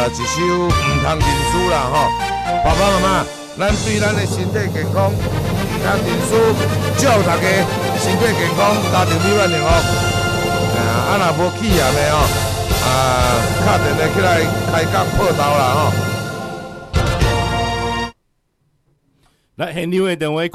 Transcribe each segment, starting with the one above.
一首唔通认输啦吼，爸爸妈妈，咱对咱的身体健康唔通认输，祝大家身体健康，家庭美满幸福。若无气炎的吼，敲电话起来开讲破刀啦吼。 来，现场的电话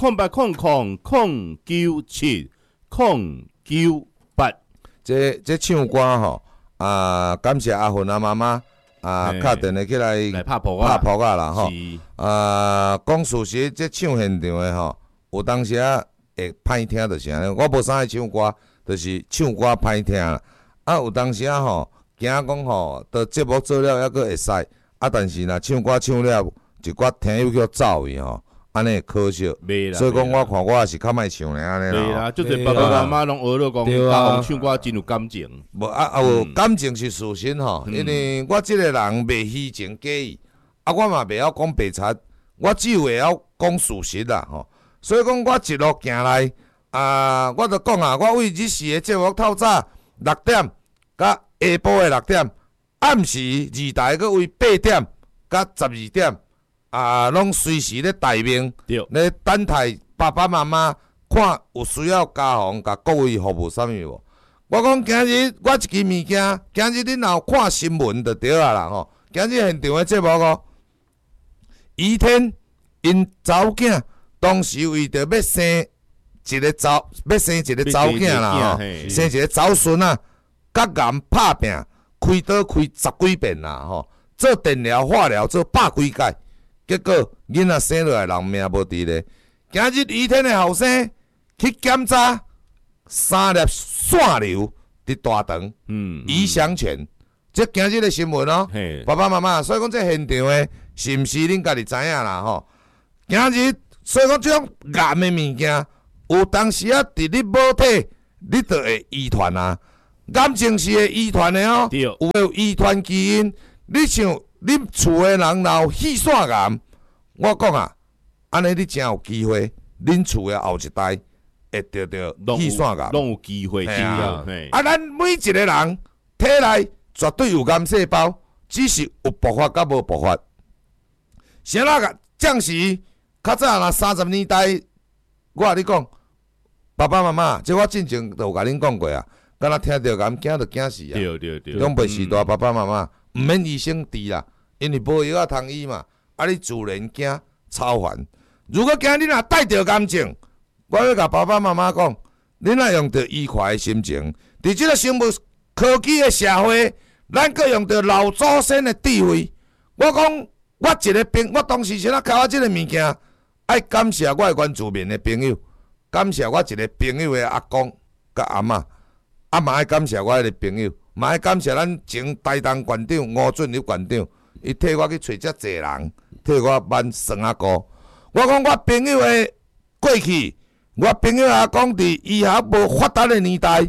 0800970998。 这唱歌吼，感谢阿芬阿妈妈敲电话起来拍谱啦吼。讲事实，这唱现场的吼，有当时会歹听，就是安尼。我无啥爱唱歌，就是唱歌歹听啦。有当时吼，惊讲吼，到节目做了还佫会使。但是若唱歌唱了，一寡听友叫走去吼。安尼可惜，所以讲我看我也是较莫唱咧安尼啦。 对啦，就是爸爸妈妈拢学了讲，家风唱歌真有感情。 无有感情是事实吼，因为我即个人袂虚情假意，我嘛袂晓讲白贼，我只有会晓讲事实啦吼。所以讲我一路行来，我著讲我为日时的节目透早6点，甲下晡的6点，暗时2台佫为8点，甲12点。拢随时咧待命，咧等待爸爸妈妈看有需要家访，甲各位服务啥物无？我讲今日我一支物件，今日恁若有看新闻就对啊啦吼。今日现场的节目哦，宜天因查某囝当时为着要生一个查某囝啦吼，生一个查孙啊，甲癌拍拼，开刀开10几遍啦吼，做电疗、化疗做100几届。结果囡仔生落来，人命无伫咧。今日宜天的后生去检查3粒腺瘤伫大肠，胰详权。这今日的新闻哦，爸爸妈妈，所以讲这现场的是毋是恁家己知影啦吼？今日所以讲这种癌的物件，有当时伫你母体，你就会遗传啊。癌症是会遗传的哦，有遗传基因。你像恁厝的人若有肺腺癌，我讲安尼你真有机会，恁厝的后一代会得到肺腺癌， 拢有机会。 咱每一个人体内绝对有癌细胞，只是有爆发甲无爆发。啥啦？将是较早若30年代，我甲你讲，爸爸妈妈，这我之前就有甲恁讲过啊。敢若听到癌惊就惊死啊！ 对， 长辈时代爸爸妈妈毋免医生治啦。因为无药仔通医嘛，你自然惊超烦。如果今日若带着癌症，我要甲爸爸妈妈讲，恁若用着愉快的心情，伫即个生物科技的社会，咱阁用着老祖先的智慧。我讲，我当时先考即个物件，爱感谢我的原住民的朋友，感谢我一个朋友的阿公甲阿嬷，嘛爱感谢我迄个朋友，嘛爱感谢咱前台东县长吴俊立县长。伊替我去找遮济人，替我挽绳仔鼓。我讲我朋友的过去，我朋友也讲伫医学无发达的年代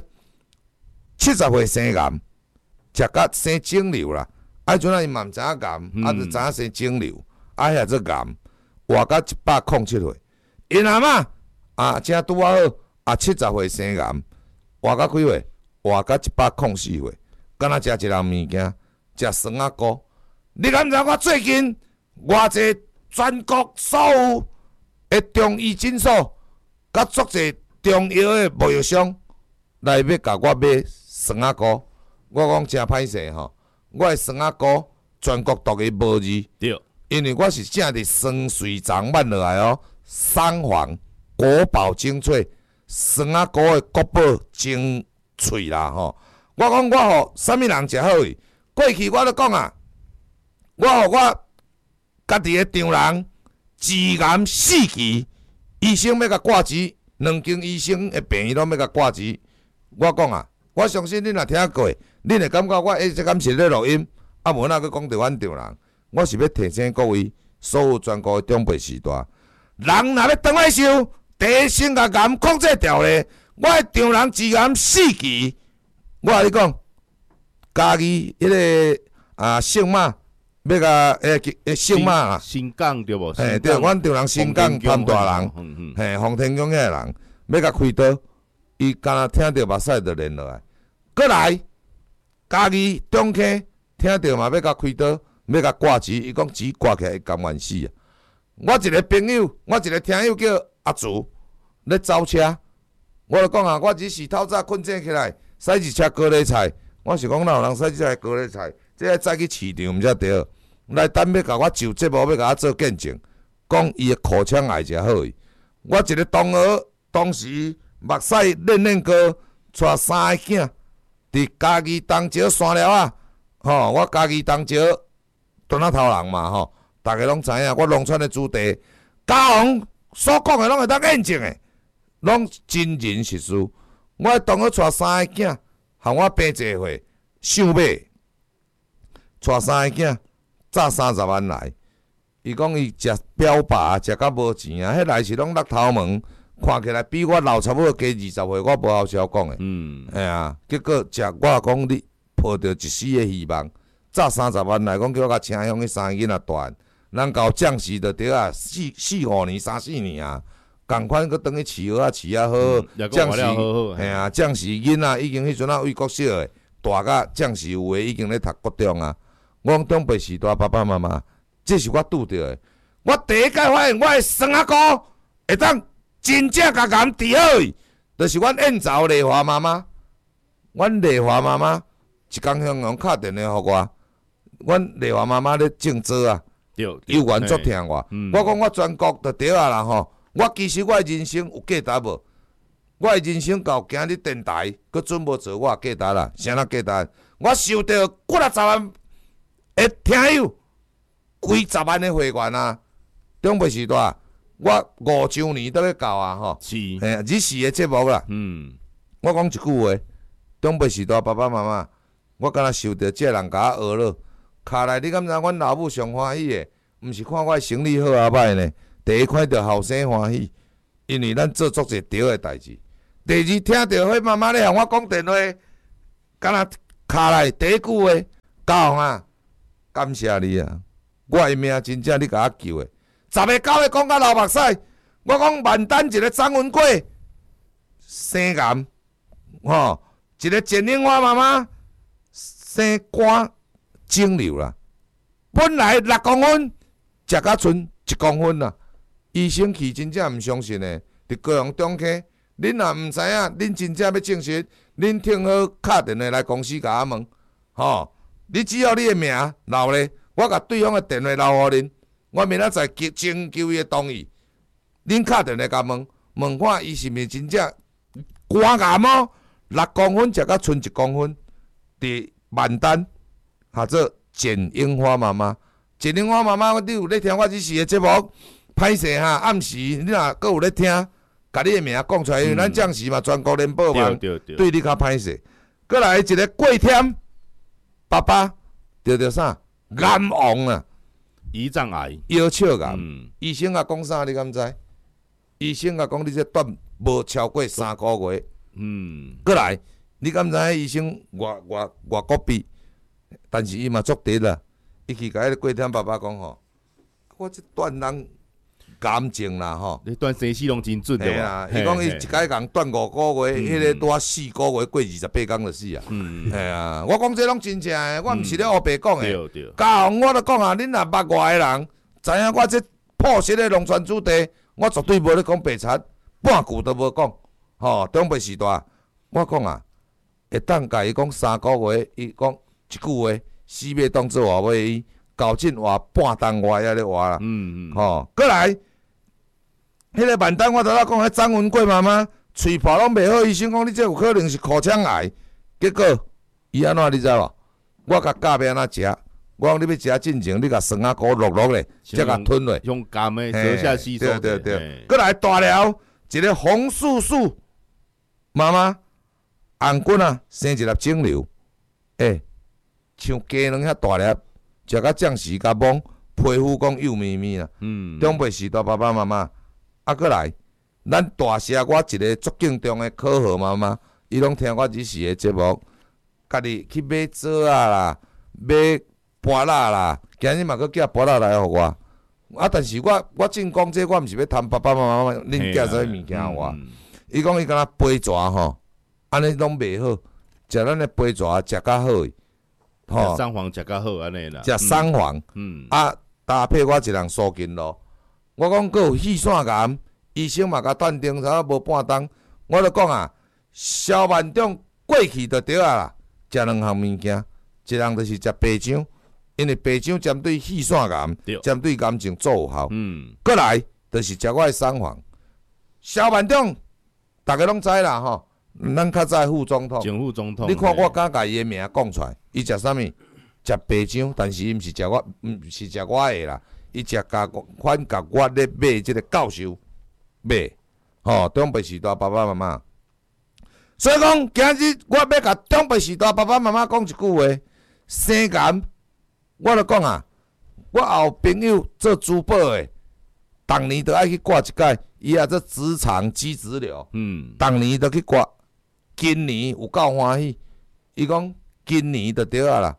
，70岁生癌，食甲生肿瘤啦。迄阵伊嘛毋知影癌，就知影生肿瘤，遐做癌，活到107岁。因阿嬷正拄啊好，70岁生癌，活到几岁？活到104岁。敢若食一样物件，食绳仔鼓。你敢知我最近偌济全国所有的中医诊所，甲足济中药的贸易商来要甲我买绳仔鼓？我讲真歹势吼，我的绳仔鼓全国独一无二， 对， 因为我是正伫双水长买落来哦，三黄国宝精粹绳仔鼓的国宝精粹啦吼。我讲我互啥物人食好伊？过去我都讲啊。我互我家己的丈人治癌4期，医生要甲挂机，2间医生的病院拢要甲挂机。我讲啊，我相信恁若听过，恁会感觉我这敢是咧录音，无哪去讲着阮丈人。我是要提醒各位所有全国的长辈时代，人若要倒来受，第一先甲癌控制掉咧。我的丈人治癌4期，我甲你讲，家己迄个姓马。要甲姓马啦， 新港对无？ 对，阮丈人新港潘大人，洪天宫遐人，要甲开刀，伊敢若听到目屎就连落来。过来，家己中溪听到嘛要甲开刀， 要甲挂钱，伊讲钱挂起来会甘愿死啊！我一个朋友，我一个听友叫阿祖，咧走车，我就讲啊，我日时透早困醒起来，驶一车高丽菜，我是讲哪有人驶一车高丽菜，这要载去市场毋才对。来等要甲我就节目，要甲我做见证，讲伊的口腔癌诚好去。我一个同学，当时目屎练高，带3个囝，伫家己东石山寮啊，我家己东石墩仔头人嘛逐个拢知影，我农村的子弟，家王所讲的拢会当验证的，拢真人实事。我同学带3个囝，含我平济岁，想买，带3个囝，早30万来。伊讲伊食标靶食到无钱啊，迄内是拢落头毛，看起来比我老差不多加20岁，我无好笑讲的。哎呀，结果食我讲你抱着一丝的希望，早30万来讲叫我甲请向迄3个囡仔大，咱到降时就对啊，4-5年、3-4年啊，共款佫转去饲饲啊好，降时，嘿啊，降时囡仔已经迄阵啊为国小的，大甲降时有诶已经咧读国中啊。我讲长辈时代爸爸妈妈。这是我拄着的。我第一届发现，我的孙仔哥会当真正甲癌治好去，就是阮燕巢丽华妈妈。阮丽华妈妈一工向阳敲电话互我，阮丽华妈妈咧种枣啊，有缘足听我。我讲我全国就对啊啦吼。我其实我的人生有价值无？我的人生到今日电台，佫准无做我价值啦，啥物价值？我收到几啊十万的听友。几10万的会员啊，长辈时代，我5周年都要到啊吼。是，日时的节目啦。我讲一句话，长辈时代爸爸妈妈，我敢若受到这人甲我学了。卡来，你敢知阮老母上欢喜的，毋是看我生理好啊歹呢？第一看到后生欢喜，因为咱做足一对的代志。第二听到迄妈妈咧向我讲电话，敢若卡来第一句话，教啊，感谢你啊！我的命真正你甲我救的，10个9个讲到流目屎，我讲万丹一个张文贵生癌，一个简玲花妈妈生肝肿瘤啦，本来6公分，食到剩1公分啦，医生去真正毋相信的，伫高雄中科，恁若毋知影，恁真正要证实，恁听好敲电话来公司甲我问，你只要你的名留咧。我甲对方的电话留互恁，我明仔载征求伊的同意。恁敲电话甲问看伊是毋是真正肝癌6公分食到剩1公分，伫万丹或者简樱花妈妈。简樱花妈妈，你有咧听我日时的节目？歹势哈，暗时你若阁有咧听，甲你的名讲出来，因为咱将士嘛，全国联播网对你较歹势。过来一个过天爸爸着啥？癌王啊， 胰脏癌、 腰鞘癌，医生啊讲啥？你敢知？医生啊讲你这断无超过3个月。过来，你敢知？医生外国比，但是伊嘛足直啦。伊去甲迄个过天爸爸讲吼，我这断人癌症啦吼。 你断生死拢真准对啊，伊讲伊一摆人断5个月，迄个拄啊4个月过28天就死啊。啊，我讲这拢真正诶，我毋是咧黑白讲诶。家红我都讲啊，恁若捌外诶人，知影我这朴实诶农村子弟，我绝对无咧讲白贼，半句都无讲。长辈时代，我讲啊，会当甲伊讲3个月，伊讲一句话，死要当做活马医，搞进活半当活遐咧活啦。过来。迄个万丹，我头仔讲，迄张文贵妈妈喙破拢袂好，医生讲你这有可能是口腔癌。结果伊安怎你知无？我甲教要安怎食，我讲你要食进前，你甲酸仔膏落落咧，才甲吞落。 用甘的舌下吸收。 对。过来大了一个红素素妈妈，红棍啊，生一粒肿瘤，像鸡卵遐大粒，食到酱时甲懵，皮肤讲幼咪咪啦。长辈时代爸爸妈妈。过来，咱大社我一个足敬重的可好妈妈，伊拢听我日时的节目，家己去买枣啊啦，买芭乐啦，今日嘛佫寄芭乐来互我。但是我正讲这，我毋是要谈爸爸妈妈恁寄啥物件互我。伊讲伊敢若杯蛇吼，安尼拢袂好，食咱的杯蛇食较好。 吼， 三黄食较好安尼啦， 食三黄，啊搭配我一人苏筋咯。我讲佫有气腺癌，医生嘛甲断定差无半冬，我就讲啊，消万中过去就对啊啦。食两项物件，一人就是食白姜，因为白姜针对气腺癌、针对癌症做有效。过来就是食我的三黄，消万中大家拢知啦吼。咱较早副总统， 前副总统， 你看我敢甲伊的名讲出来，伊食啥物？食白姜，但是伊毋是食我，毋是食我的啦，伊食甲款甲我咧买即个教授买，吼，中北时代爸爸妈妈。所以讲，今日我要甲中北时代爸爸妈妈讲一句话：生癌，我就讲啊，我后朋友做珠宝的，逐年都爱去挂一届，伊也做直肠肌脂瘤，逐年都去挂。今年有够欢喜，伊讲今年就对啊啦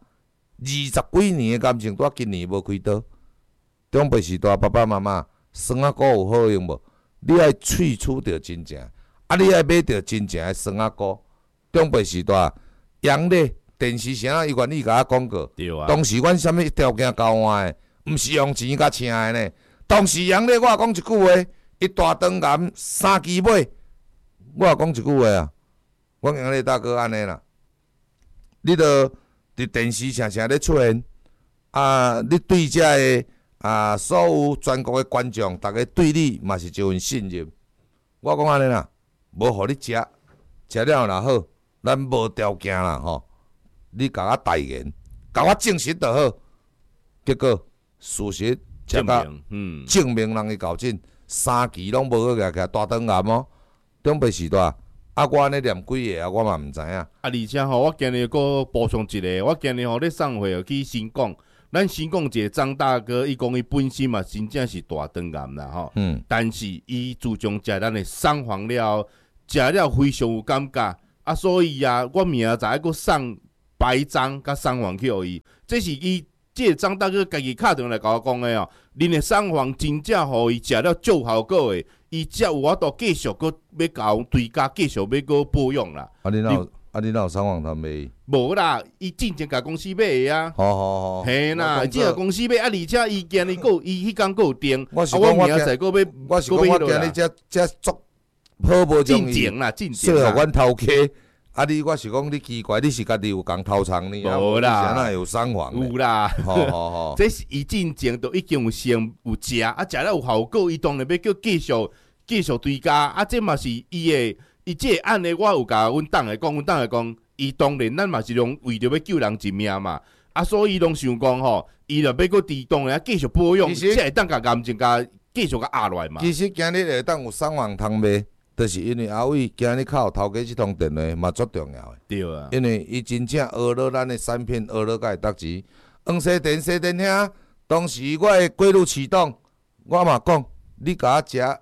，20几年的感情，拄今年无开刀。中北时代爸爸妈妈，酸仔菇有好用无？你爱萃取着真正，啊，你爱买着真正的酸仔菇。中北时代杨丽电视城伊愿意甲我讲过，当时阮啥物条件交换的，毋是用钱甲请的呢。当时杨丽我也讲一句话，伊大肠癌3期尾，我也讲一句话啊。我杨丽大哥安尼啦，你著伫电视常常咧出现，啊，你对遮个所有全国的观众，逐个对你嘛是一份信任。我讲安尼啦，无互你食，食了若好，咱无条件啦吼，你甲我代言，甲我证实就好。结果事实证明人去搞真，3期拢无去个大肠癌哦，中北时代。啊，我安尼念几个啊，我嘛毋知影。啊， 而且吼，我今日佫补充一个，我今日吼咧送货去新港，咱新港一个张大哥，伊讲伊本身嘛真正是大肠癌啦吼。但是伊自从食咱的三黄了，食了非常有感觉，啊，所以啊，我明仔载佫送白章甲三黄去互伊，这是伊。即个张大哥家己敲电话来甲我讲的哦，恁的三黄真正互伊食了足效果的，伊才有法度继续佫要搞对家，继续要佫保养啦。 你哪有三黄通买？ 无啦，伊进前甲公司买的啊。 好。 嘿啦，进甲公司买啊，而且伊今日佫伊迄工佫有订， 我是讲明仔载佫要， 我是讲我今日才足好无容易。 进前啦，进前啦。说互阮头家。啊我是讲你奇怪，你是家己有共偷藏呢？ 无啦， 哪有三黄？ 有啦， 好。 这是伊进前都已经有先有食，啊食了有效果，伊当然要叫继续追加。啊，这嘛是伊这个案例，我有甲阮党讲，伊当然咱嘛是为着要救人一命嘛。啊，所以拢想讲吼，伊若要佫当然继续保养，才会当甲癌症甲继续甲压落来嘛。 其实今日会当有三黄通卖。就是因为阿伟今日靠头家即通电话嘛足重要的， 对啊， 因为伊真正学了咱的产品，学了甲会得钱。黄西电兄，当时我的过路启动，我嘛讲，你甲我食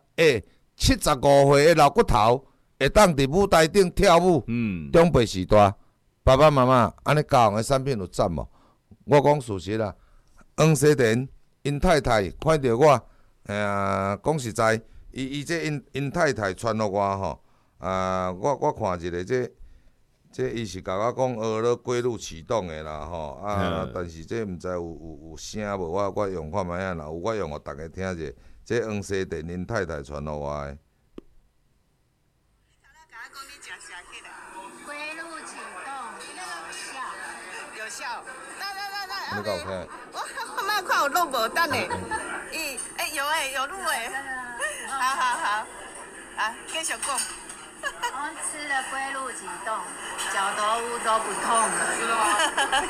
75岁的老骨头，会当伫舞台顶跳舞，中辈时代，爸爸妈妈安尼教的产品有赞无？我讲事实啦，黄西电因太太看到我，讲实在。伊这因太太传互我吼，我看一个这伊是甲我讲学了过路启动的啦吼，但是这毋知有声无，我用看觅啊，若有我用互大家听者，这黄西电因太太传互我的。 归路启动，有效， 你讲有听？ 我莫看有录无等诶，有录诶。好，继续讲。我吃了龟鹿启动，脚头乌都不痛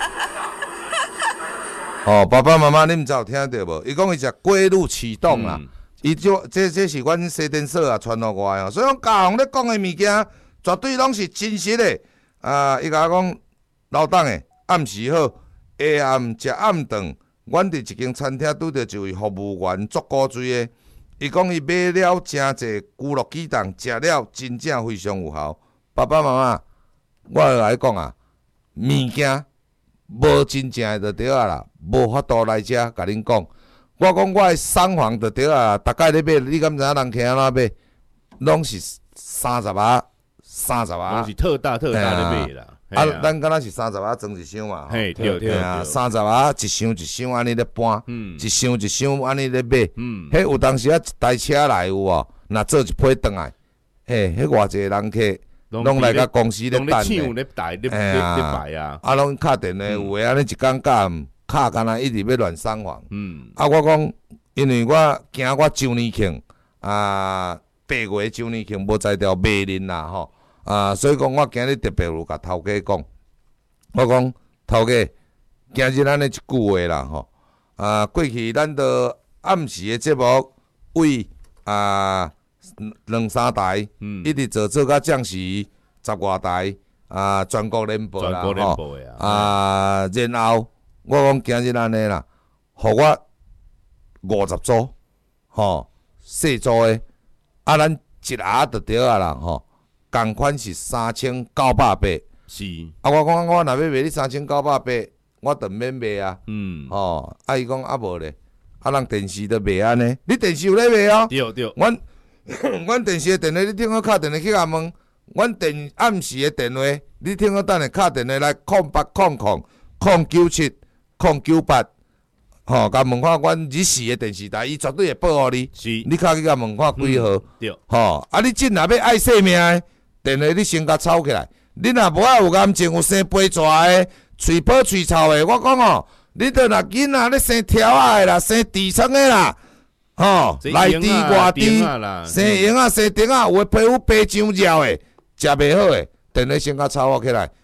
了。爸爸妈妈，你毋知有听到无？伊讲伊食龟鹿启动啦，伊这是阮西电所传互我的，所以讲家红咧讲的物件，绝对拢是真实的。伊甲我讲，老董诶，暗时好，下暗食暗顿，阮伫一间餐厅拄着一位服务员足古锥的。伊讲伊买了真侪咕噜鸡蛋，食了真正非常有效。爸爸妈妈，我来讲啊，物件无真正的就对啊啦，无法度来遮甲恁讲。我讲我的三黄就对啊啦，逐摆咧买，你敢知影人客安怎买？拢是30啊， 拢是特大咧买啦。 咱敢若是30仔装一箱嘛， 嘿，对啊，30仔一箱一箱安尼咧搬，一箱一箱安尼咧买，迄有当时啊一台车来有无？若做一批转来，嘿，迄偌济人客拢来甲公司咧等咧， 摆啊， 啊，拢敲电话，有诶安尼一工假毋敲，干那一直要乱送房，啊，我讲，因为我惊我周年庆啊，8月周年庆无才调卖恁啦吼。所以讲，我今日特别有甲头家讲，我讲头家，今日咱的一句话啦吼，过去咱都暗时的节目为2-3台，一直做到将士10外台，全国联播啦吼，然后我讲今日安尼啦，互我50组，吼，细组的，咱一下就对啊啦吼。共款是3980， 是。 我讲我若要卖你3980，我就免卖啊。伊讲无咧，人电视都卖安尼，你电视有咧卖哦？ 对。 阮电视的电话，你听我敲电话去甲问，阮暗时的电话，你听我等下敲电话来0800097098，甲问看阮日视的电视台，伊绝对会报互你。 是。 你敲去甲问看几号？ 对。 你真若要爱性命的。电话你先甲抄起来，你若无有感情，有生肥蛇的，喙泡喙臭的，我讲你着若囡仔咧生条仔的啦，生痔疮的啦，内痔外痔，生婴仔生丁仔，有诶皮肤白上焦的，食袂好的，电话先甲抄我起来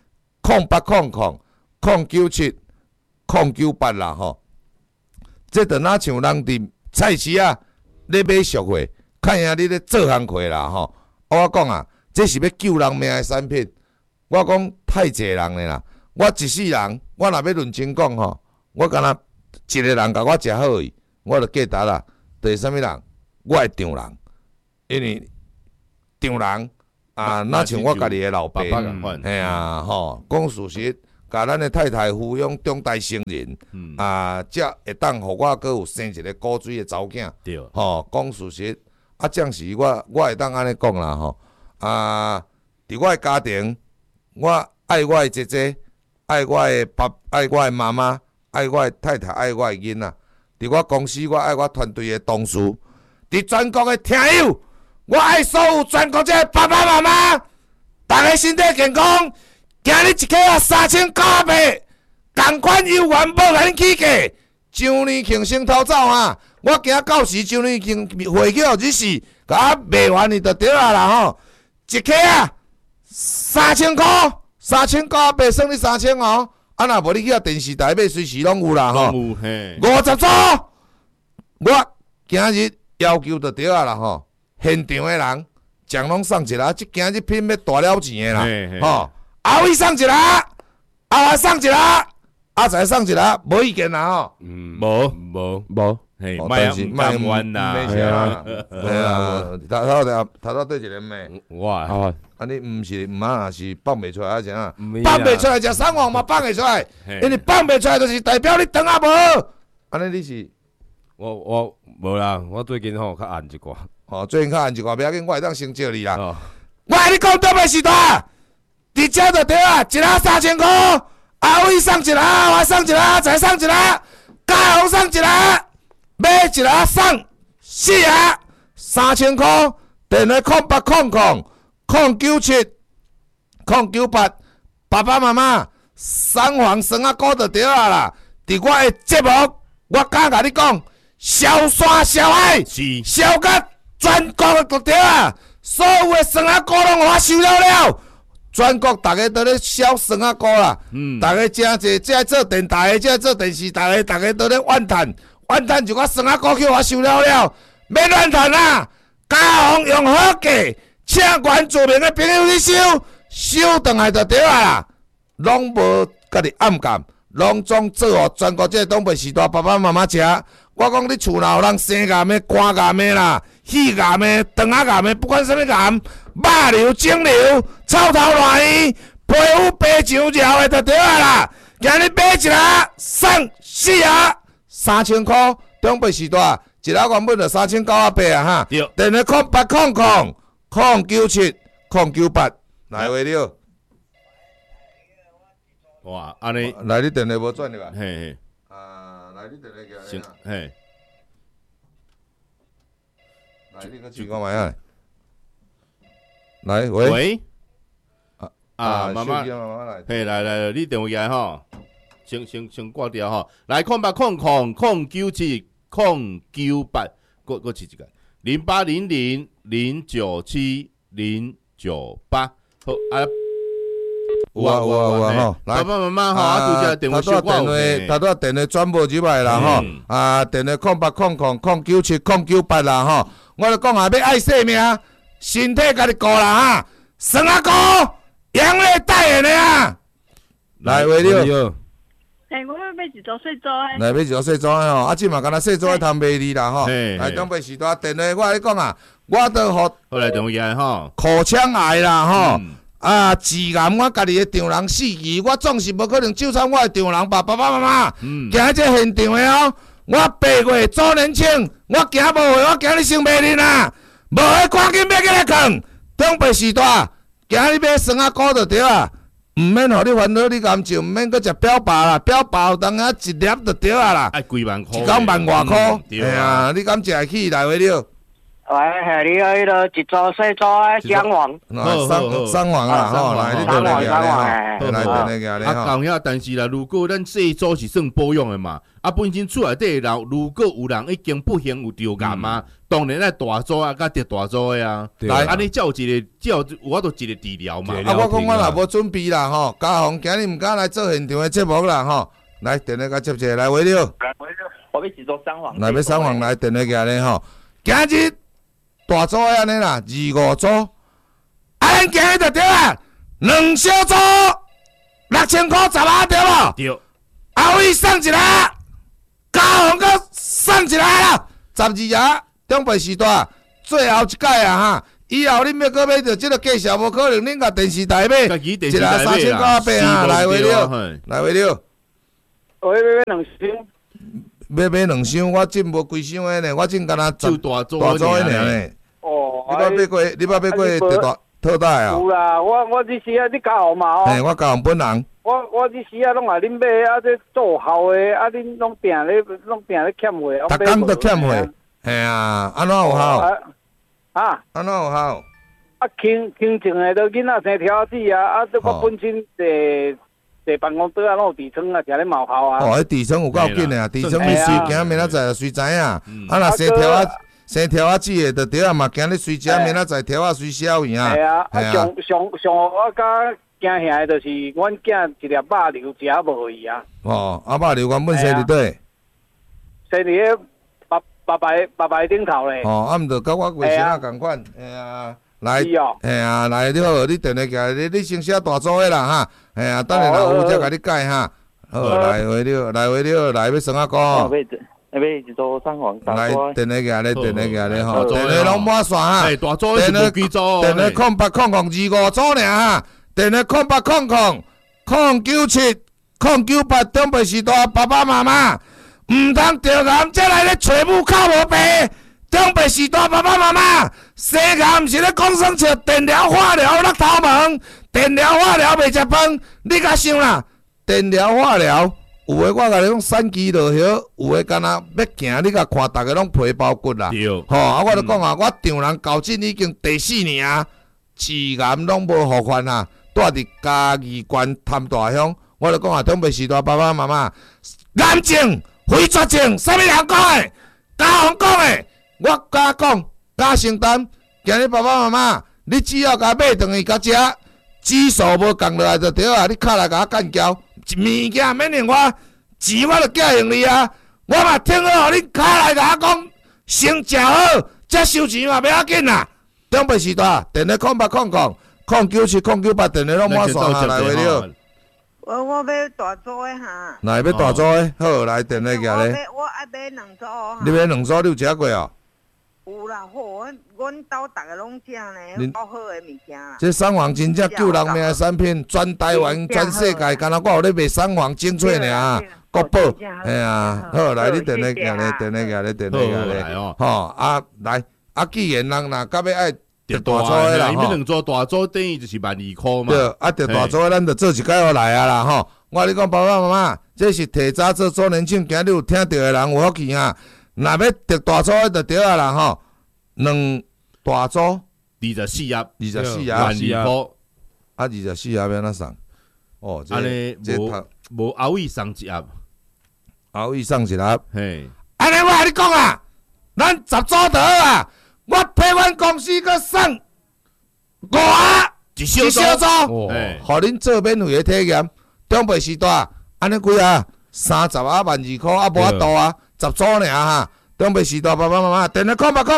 ，0800097098啦吼。这着哪像人伫菜市啊咧买俗货，看下你咧做行货啦吼。我讲啊。这是要救人命的产品，我讲太济人了啦。我一世人，我若要认真讲吼，我敢若一个人甲我食好伊，我就价值啦。就是啥物人？我会丈人，因为丈人哪像我家己的老爸，嘿啊吼，讲事实，甲咱的太太抚养长大成人，才会当互我阁有生一个古水的查某囝，讲事实，这样时我会当安尼讲啦吼。伫我的家庭，我爱我的姐姐，爱我的爱我的妈妈，爱我的太太，爱我的囡仔。伫我公司，我爱我团队的同事。伫全国的听友，我爱所有全国这爸爸妈妈，大家身体健康。今日一克3980，同款有元宝甲恁起价。周年庆先偷走啊！我今到时周年庆会去日时，甲我卖完你就对啦吼。一克3000块，3980算你3000哦。若无你去电视台买，随时拢有啦吼。50组，我今日要求就对啦吼。现场的人奖拢送一个，今日品要大了钱的啦。后尾送一个，后来送一个，再送一个，无意见啦吼。 无。嘿，卖弯啦， 系啊，头对一个咩？ 哇， 你毋是放袂出来是啊？放袂出来食送王嘛放会出来，因为放袂出来就是代表你长啊无。安尼你是？ 我无啦，我最近较暗一寡。 最近较暗一寡，不要紧，我会当先借你啦。我甲你讲对袂是大，伫遮就对啊，一个3000块，后尾送一个，我送一个，再送一个，加红送一个。买一个送4个，3000块，电话0800097098，爸爸妈妈送房生啊股就对啊啦。伫我的节目，我敢甲你讲，小山小海，小甲全国就对啊。所有的生啊股拢我收了，全国大家都咧销生啊股啦。大家真济，这做电台的，这做电视台的，大家都咧怨叹。怨叹就我生啊股去我收了，免怨叹啦！家红用好价，请原住民的朋友去收转来就对啦，拢无家己暗干，拢总做互全国这东北时代爸爸妈妈食。我讲你厝内有人生癌的、肝癌的啦、肺癌的、肠仔癌的，不管啥物癌，肉瘤、肿瘤、臭头烂圆、皮肤白上焦的就对啦。今日买一个送4个。3000块，中北时代，一个原本就3980啊哈。电话0800097098，来话了。 哇，安尼， 来你电话无转入来。 嘿嘿， 来你电话过行来。， 嘿， 来你个试看卖啊。来喂。 喂，慢慢， 慢慢来。 嘿，来，你电话来吼，先挂掉吼，来0800097098，过试一个0800097098，好啊。 有啊吼，来， 爸爸妈妈吼，拄则电话小挂有他都电话转无入来啦吼，电话0800097098啦吼，我就讲啊，要爱生命，身体家己顾啦哈，生啊顾，养咧带人的啊，来为了， 我要买一组细组的。 来买一组细组的吼，即嘛敢若细组的通卖你啦吼，来东北时代电话我跟你讲啊，我都互， 后来电话来吼， 口腔癌啦吼。治癌我家己的丈人死去，我总是无可能就算我的丈人爸爸妈妈，行这现场的哦，我8月周年庆，我行无会，我今日先卖恁啊，无会赶紧买起来扛，东北时代，今日买酸仔糕就对啊，毋免互你烦恼，你甘就毋免搁食表包啦，表包有当啊一粒就对啊啦， 爱几万块， 一工万外块，哎呀，你敢食会起来为了？ 喂，系你迄个一组细组的姜黄， 三黄啦，吼，来你电话来电话来吼。 讲遐，但是啦，如果咱细组是算保养的嘛，本身厝内底人，如果有人已经不幸有着癌啊，当然咱大组啊，甲得大组的啊，来，安尼才有一个，我都一个治疗嘛。 我讲我若无准备啦，吼，嘉宏今日毋敢来做现场的节目啦，吼，来电话甲接者来，为了， 我要一组三黄， 来要三黄来电话过来吼，今日。大组的安尼啦，25组，咱今日就对啊，2小组6000块10啊对无？ 对。 后尾送一个，嘉宏阁送一个啦，12啊，中北时代最后一届啊哈，以后恁要阁买着即个介绍无可能，恁甲电视台买，一个3000块8啊，来为了，来为了。 我要2箱。 要买2箱，我真无几箱的呢，我真敢若就大组的呢。 哦， 你捌买过？你捌买过特大啊？ 有啦，我这时啊，你嘉宏嘛哦。 嘿，我嘉宏本人。 我这时啊，拢来恁买啊，这做好的啊，恁拢定咧欠货。 逐工都欠货。嘿啊，安怎有效？ 安怎有效？ 轻症的都囡仔生条子啊，我本身坐办公桌啊，拢有痔疮啊，食咧冒效啊。 迄痔疮有够紧的啊！痔疮你随行明仔载就随知影。若生条仔子的就对啊嘛，今日随食明仔载条仔随消去啊。 系啊，上我甲惊吓的，就是阮囝一粒肉瘤食无去啊。 肉瘤原本生伫底。 生伫迄白白顶头咧。 毋着甲我卫生啊共款，来，来，你好，你电话过来，你先写大组的啦哈，等下若有才甲你改哈。好，来为了，来要酸仔糕。 要一组三黄大来，电话过来，电话吼，电话拢满线哈。 大组是无几组。 电话080025组尔哈，电话0800097098中北时代爸爸妈妈，毋通着癌才来咧找母靠无白。中北时代爸爸妈妈，生癌毋是咧讲生笑，电疗、化疗、落头毛，电疗、化疗袂食饭，你甲想啦？电疗、化疗，有诶我甲你讲散肌落血，有诶敢若要行，你甲看，逐个拢皮包骨啦。吼，我就讲啊，我丈人交诊已经第4年啊，治癌拢无好款啊，住伫嘉义县潭大乡，我就讲啊，中北时代爸爸妈妈，癌症、非绝症，啥物人讲诶？嘉宏讲诶。我甲讲，甲承担。今日爸爸妈妈，你只要甲买顿去甲食，指数无降落来就对啊！你敲来甲我干交，物件免用我，钱我就寄用你啊！我嘛听好，你敲来甲我讲，先食好，才收钱嘛，袂要紧啦。中北时代，电话09700978，电话拢满线啊，来为了。 我要大组的哈。 来要大组的，好来电话过来。 我爱买2组哈。 你买2组，你有食过哦？ 有啦，好，阮兜逐个拢食呢，好好的物件啦。 这三黄真正救人命的产品，全台湾、全世界，敢若我有咧卖三黄精粹尔，国宝，哎呀，好来，你电话过来，电话过来，吼来，既然人若甲要爱得大组的啦， 因为2组大组等于就是12,000块嘛。 对，得大组的咱就做一届来啊啦，吼。 我跟你讲，爸爸妈妈，这是提早做周年庆，今日有听到的人有福气哈。若要得大组，就对啊啦吼。2大组 24页 ，24页 ，12箍， 啊24页要安怎送？哦， 安尼无后尾送一页， 后尾送一盒。 嘿， 安尼我甲你讲啊，咱10组就好啊。我批阮公司佮送5盒一小组， 嘿， 互恁做免费的体验。中北时代，安尼几啊？30啊，12,000块啊，无法度啊，10组尔哈。中北时代爸爸妈妈，电话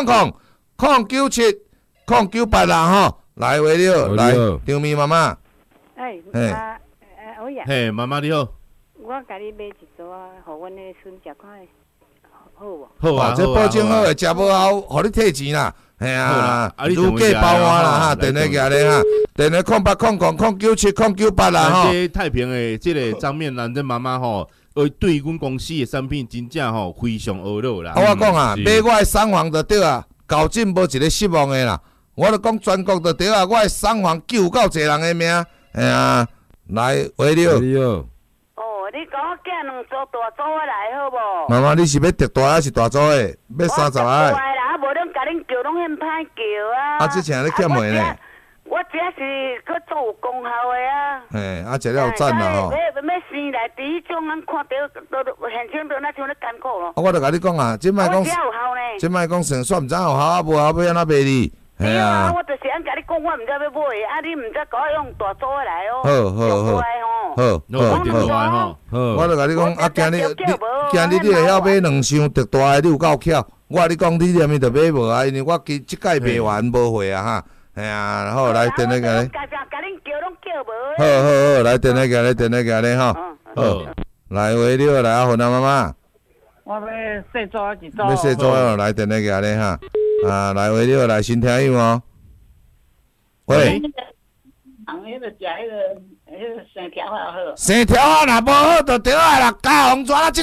097-098啦吼，来话了，来张咪妈妈。 哎，欧阳。 嘿，妈妈你好。 我甲你买一组啊，互阮的孙食看，好无？ 好啊， 这保证好诶，食无后，互你退钱啦。嘿啊，如价包换啦哈，电话举咧哈，电话080-097-098啦吼。 这太平的这个张面兰这妈妈吼，对阮公司的产品真正吼非常娱乐啦。 我讲啊，买我的送房就对啊，交进无一个失望的啦。我就讲全国就对啊，我的送房救够侪人的命。哎呀，来话了。 哦，你甲我寄2组大组的来好无？ 妈妈，你是要特大还是大组的？要30个？ 大的啦，无恁甲恁叫拢嫌歹叫啊。 之前你欠货呢？ 我这是去做有功效的啊。 嘿，食了有赞啦吼。 要生来第一种，咱看到都现场都那像咧艰苦咯。 我就甲你讲啊，即摆讲，即摆讲成算毋知有效啊，无效要安怎卖你？ 对啊，我就是安甲你讲，我毋知要买，啊，你毋知甲我用大组的来哦。 好，我就甲你讲，啊，今日你会晓买2箱特大的，你有够巧。我甲你讲，你念伊就买无啊，因为我即届卖完无货啊哈。哎呀，好来电话甲你。 甲恁叫拢叫无。 好，来电话甲你吼。好，来话了，来混啊妈妈。 我要细组一组。 要细组哦，来电话甲你哈。啊，来话了，来新听友哦。喂。 红迄个食迄个生条啊好。 生条啊，若无好就对啊啦，加红纸啊，即